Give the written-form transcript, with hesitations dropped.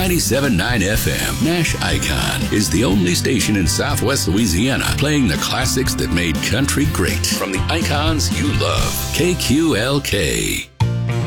97.9 FM, Nash Icon is the only station in Southwest Louisiana playing the classics that made country great from the icons you love. KQLK.